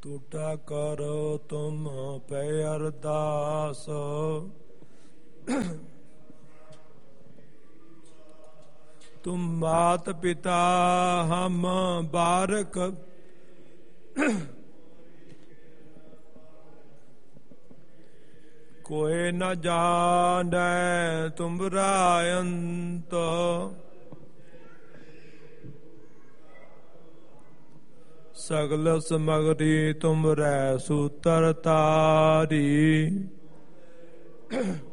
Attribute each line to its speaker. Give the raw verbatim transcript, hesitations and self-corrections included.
Speaker 1: ਟੂਟਾ ਕਰੋ ਤੁਮ ਪੈ ਅਰਦਾਸ। ਤੁਮ ਮਾਤ ਪਿਤਾ ਹਮ ਬਾਰਕ। ਕੋਇ ਨ ਜਾਣੈ ਤੁਮਰਾ ਅੰਤ। ਸਗਲ ਸਮਗਰੀ ਤੁਮਰੈ ਸੂਤਰ ਤਾਰੀ।